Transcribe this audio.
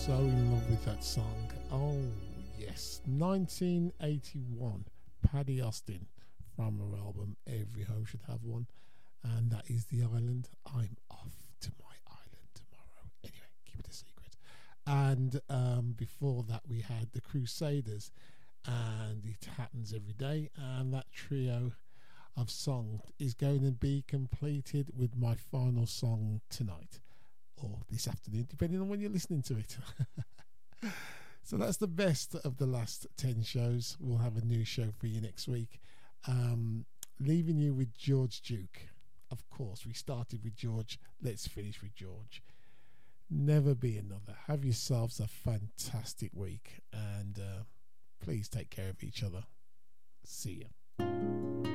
So in love with that song. Oh, yes. 1981. Paddy Austin from her album Every Home Should Have One. And that is The Island. I'm off to my island tomorrow. Anyway, keep it a secret. And before that, we had The Crusaders and It Happens Every Day. And that trio of songs is going to be completed with my final song tonight or this afternoon, depending on when you're listening to it. So that's the best of the last 10 shows. We'll have a new show for you next week. Leaving you with George Duke. Of course, we started with George. Let's finish with George. Never be another. Have yourselves a fantastic week, and please take care of each other. See ya.